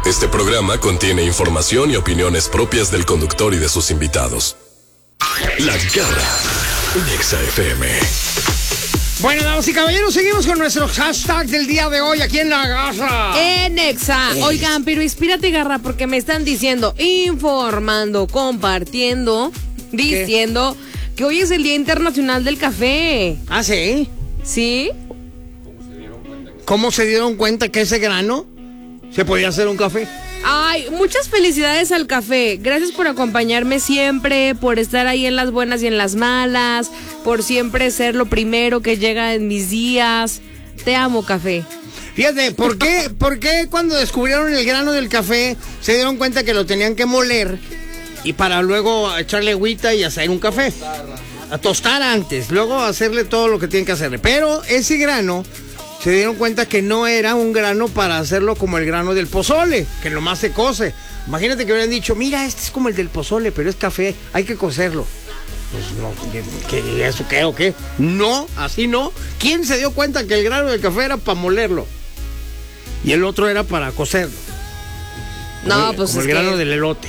Este programa contiene información y opiniones propias del conductor y de sus invitados. La Garra en Exa FM. Bueno, damas y caballeros, seguimos con nuestro hashtag del día de hoy aquí en La Garra. En Exa. Oigan, pero inspírate, Garra, porque me están diciendo, informando, compartiendo, diciendo que hoy es el Día Internacional del Café. ¿Ah, sí? ¿Sí? ¿Cómo se dieron cuenta que ese grano se podía hacer un café? Ay, muchas felicidades al café. Gracias por acompañarme siempre, por estar ahí en las buenas y en las malas, por siempre ser lo primero que llega en mis días. Te amo, café. Fíjate, ¿por qué cuando descubrieron el grano del café se dieron cuenta que lo tenían que moler y para luego echarle agüita y hacer un café? A tostar antes, luego hacerle todo lo que tienen que hacerle. Pero ese grano se dieron cuenta que no era un grano para hacerlo como el grano del pozole, que nomás se cose. Imagínate que hubieran dicho, mira, este es como el del pozole, pero es café, hay que cocerlo. Pues no, ¿eso qué o qué? No, así no. ¿Quién se dio cuenta que el grano del café era para molerlo? Y el otro era para cocerlo. No, pues como el grano del elote.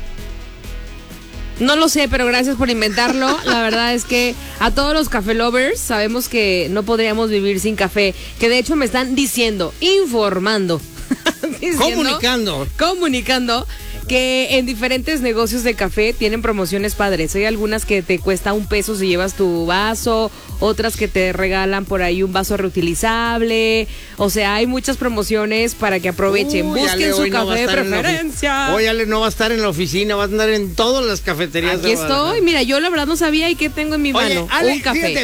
No lo sé, pero gracias por inventarlo. La verdad es que a todos los café lovers sabemos que no podríamos vivir sin café. Que de hecho me están diciendo, informando, comunicando que en diferentes negocios de café tienen promociones padres. Hay algunas que te cuesta $1 si llevas tu vaso, otras que te regalan por ahí un vaso reutilizable. O sea, hay muchas promociones para que aprovechen. Busquen su café de preferencia. Hoy Ale no va a estar en la oficina, va a andar en todas las cafeterías. Aquí estoy, mira, yo la verdad no sabía y qué tengo en mi mano. Ale, un café.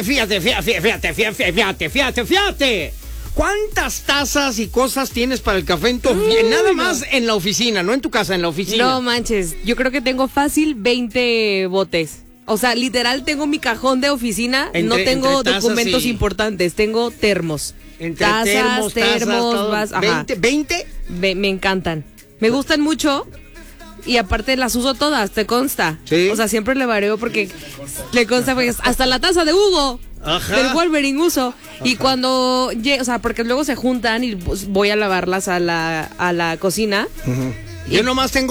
Fíjate. ¿Cuántas tazas y cosas tienes para el café en tu oficina? Nada más en la oficina, no en tu casa, en la oficina. No manches, yo creo que tengo fácil 20 botes. O sea, literal tengo mi cajón de oficina, no tengo documentos importantes, tengo termos. Tazas, termos, vas, ajá. ¿20? Me encantan. Me gustan mucho. Y aparte las uso todas, te consta. ¿Sí? O sea, siempre le vareo porque le consta, pues, hasta la taza de Hugo. Ajá. Del Wolverine uso. Ajá. Y cuando, o sea, porque luego se juntan y pues, voy a lavarlas a la cocina. Yo nomás tengo